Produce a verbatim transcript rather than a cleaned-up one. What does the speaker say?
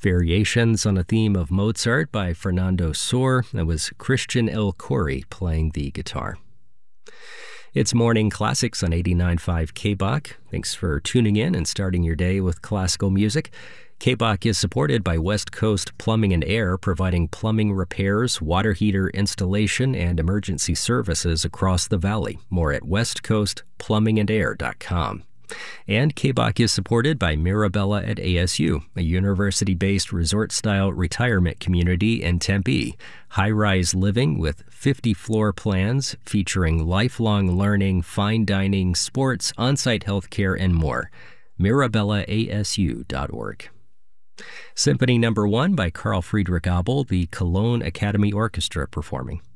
Variations on a Theme of Mozart by Fernando Sor. That was Christian El Khoury playing the guitar. It's Morning Classics on eighty-nine point five K B O C. Thanks for tuning in and starting your day with classical music. K B O C is supported by West Coast Plumbing and Air, providing plumbing repairs, water heater installation, and emergency services across the valley. More at west coast plumbing and air dot com. And K B O C is supported by Mirabella at A S U, a university-based resort-style retirement community in Tempe. High-rise living with fifty floor plans featuring lifelong learning, fine dining, sports, on-site health care, and more. mirabella a s u dot org. Symphony Number One by Carl Friedrich Abel, the Cologne Academy Orchestra performing.